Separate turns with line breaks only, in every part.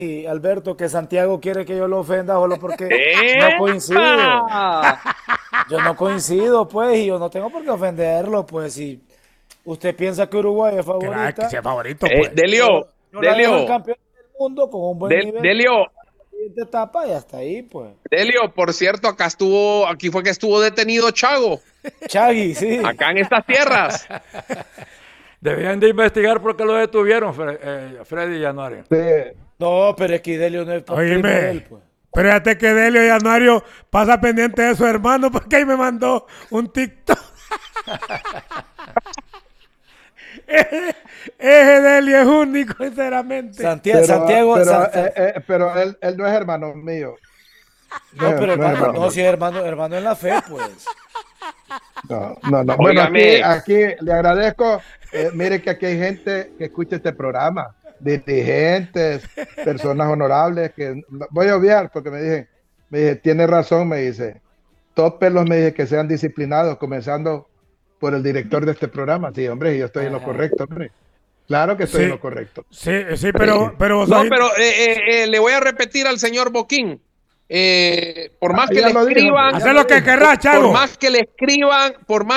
y Alberto, que Santiago quiere que yo lo ofenda solo porque no coincido. Yo no coincido, pues, y yo no tengo por qué ofenderlo, pues, si usted piensa que Uruguay es
Que
favorita,
sea favorito, pues.
Delio,
yo la dejo el
Delio,
campeón del mundo con un buen nivel para
Delio,
la siguiente etapa y hasta ahí, pues.
Delio, por cierto, aquí fue que estuvo detenido Chago,
Chagui, sí.
acá en estas tierras.
Debían de investigar por qué lo detuvieron, Freddy y Januario.
Sí.
No, pero es que Delio no es top nivel,
Oíme,
pues.
pero fíjate que Delio y Januario pasa pendiente de su hermano porque ahí me mandó un TikTok. Ese Delio es único, sinceramente.
Pero él no es hermano mío.
No, pero
No es
hermano,
hermano
no,
mío.
si es hermano en la fe, pues.
No. Bueno,
Óigame,
aquí le agradezco. Mire que aquí hay gente que escucha este programa, dirigentes, personas honorables, que voy a obviar porque me dije, tiene razón, me dice, tópelos, me dije que sean disciplinados, comenzando por el director de este programa. Sí, hombre, yo estoy en lo
Ajá.
correcto, hombre. Claro que estoy en
Sí,
lo correcto.
sí, pero vos
no,
sos
pero le voy a repetir al señor Boquín. Por más que
Ya
le
lo dije, hombre,
escriban,
ya
Haz
lo
lo que
dije.
querrás,
por
Chago.
más que le escriban,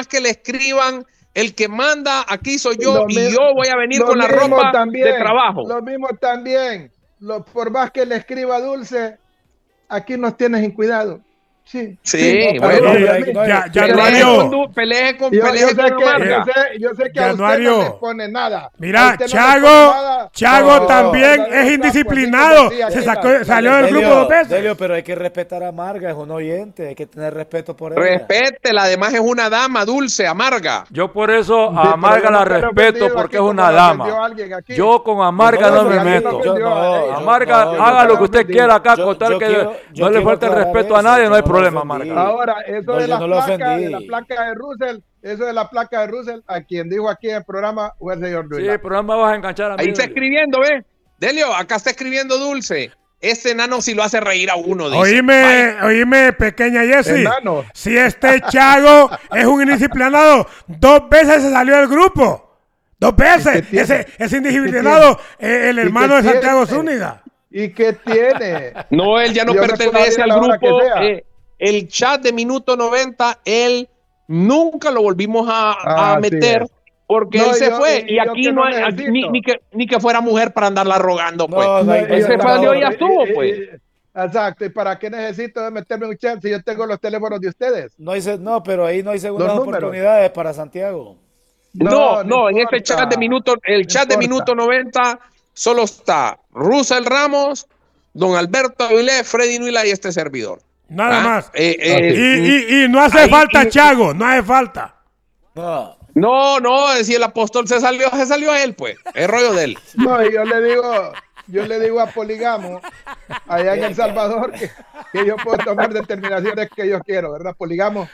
el que manda aquí soy yo
Lo,
y
mi-
yo voy a venir
lo
con la
mismo
ropa de
también,
trabajo.
lo mismo también. Por más que le escriba Dulce, aquí nos tienes en cuidado. Sí, sí,
Sí,
No,
bueno,
pregúnteme
pero
a
hay,
mí.
no hay- pero hay
pelee
que,
con,
Januario,
Yo
pelee con
sé
Amarga.
yo sé que a usted no le
Januario.
pone nada. A
Mira,
usted no le pone
Chago,
nada
Chago
porque somos
no,
también es
verdaderos sapos, así como
indisciplinado.
usted
Se
aquí.
salió del grupo dos veces.
Delio, pero hay que respetar a Marga, es un oyente, hay que tener respeto por ella.
Respétela, además es una dama dulce, amarga.
Yo por eso
Sí,
a
pero yo
Amarga la
nunca le he
respeto
ofendido
porque
aquí
es
como
una
lo ofendió
dama.
alguien aquí.
Yo con
Yo no
Amarga
lo
no me
Sí, a mí me
meto.
yo
ofendió a
no,
ella.
Amarga,
no,
Yo
haga
nunca
lo
la
que usted
ofendí.
quiera acá, con tal que
yo
no le
quiero
falte el
aclarar
respeto a
eso,
nadie, no
yo
hay
no lo
problema,
ofendí.
Amarga.
Ahora, eso
No,
de
yo no lo
la
ofendí.
placa de Russell, eso de la placa de Russell, a quien dijo aquí en el programa fue el señor
Sí,
Duilán.
pero no me vas a enganchar a mí,
Ahí está
Delio.
escribiendo, ¿ves? Delio, acá está escribiendo dulce. Ese enano sí lo hace reír a uno, dice. Vaya.
Oíme, pequeña Jessie.
Enano.
Si este Chago es un indisciplinado, 2 veces se salió del grupo. Dos
¿Y qué
veces.
tiene?
Ese
¿Y qué
indisciplinado
tiene?
es el
¿Y
hermano
qué
de Santiago
tiene?
Zúñiga.
¿Y qué tiene?
No, él ya no
Yo me puedo
pertenece
salir a
al
la hora que
grupo.
sea.
El chat de Minuto 90, él nunca lo volvimos a
Así
meter
es.
porque él
No,
se fue. Y
yo
aquí
que
no
no
hay,
necesito.
ni que fuera mujer para andarla rogando, pues.
No,
No,
no hay
Él se salió y ya
embajador.
estuvo, pues.
Exacto. ¿Y para qué necesito de meterme en un chat si yo tengo los teléfonos de ustedes?
No, pero ahí no hay
Los
segundas
números.
oportunidades para Santiago.
No,
No
no, en este chat de
importa.
el
No
chat de Minuto
importa.
90 solo está Russell Ramos, don Alberto Avilés, Freddy Nuila y este servidor.
Nada
¿Ah?
más.
Así.
Y no hace
Ahí,
falta, Chago. No hace falta.
No.
no, si el apóstol se salió él, pues. Es rollo de él.
No, y yo le digo a Poligamo, allá en El Salvador, que yo puedo tomar determinaciones que yo quiero, ¿verdad, Poligamo?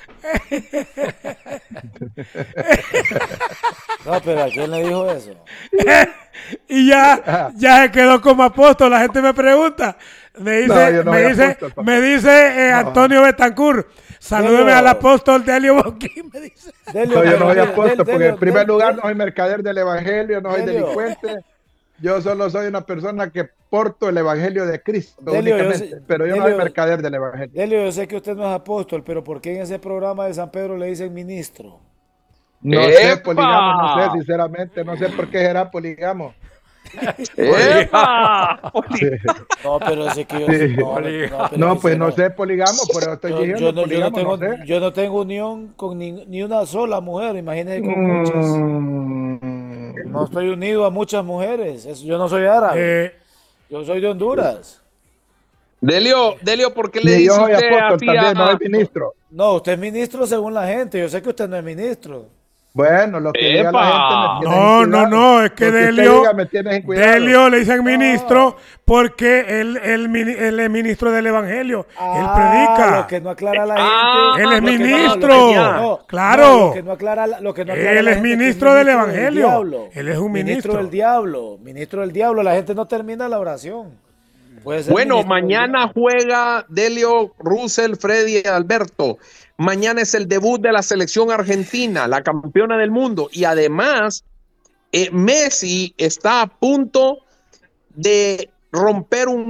No, pero ¿a quién le dijo eso?
Y ya,
Ajá.
ya se quedó como apóstol. La gente me pregunta.
No, yo no soy apóstol, papá.
Me dice
No,
Antonio Betancourt. Salúdeme
Delio.
al apóstol Delio Boquín, me dice.
Delio,
no, yo no
pero
soy
mira,
apóstol, porque en primer lugar no
Delio,
soy mercader del evangelio, no soy
Delio.
delincuente. Yo solo soy una persona que porto el evangelio de Cristo
Delio,
únicamente, pero yo no soy mercader del evangelio.
Delio, yo sé que usted no es apóstol, pero ¿por qué en ese programa de San Pedro le dicen ministro?
No sé,
¡Epa!
Poligamo, no sé, sinceramente, no sé por qué será Poligamo.
¡Epa!
Sí.
No, pero es que yo
Sí.
pero
No,
que
pues
si
no sé Poligamo, pero estoy diciendo Poligamo, no sé.
yo no tengo unión con ni una sola mujer, imagínese con muchas.
Mm,
No estoy unido a muchas mujeres. Yo no soy árabe.
Eh,
Yo soy de Honduras.
Delio, ¿por qué le
Ni yo
dice
soy
usted
apóstol
así
también, no
a...
soy ministro.
No, usted es ministro según la gente. Yo sé que usted no es ministro.
Bueno, lo que diga la gente me
¡Epa!
tiene sin cuidado.
no, es que
Lo que usted
Delio,
diga me tiene sin cuidado.
Delio le dicen ministro porque él es ministro del evangelio. Él predica.
Lo que no aclara la
Ah,
gente.
Él es
lo que no-
ministro.
Claro.
Claro.
Lo que no aclara, lo que no aclara
Él
la
es
gente, que
ministro del
ministro
evangelio.
diablo.
Él es un
Ministro
ministro.
del diablo. Ministro del diablo. La gente no termina la oración. Puede ser
Bueno,
ministro del
mañana
diablo.
juega Delio, Russell, Freddy y Alberto. Mañana es el debut de la selección argentina, la campeona del mundo. Y además, Messi está a punto de romper un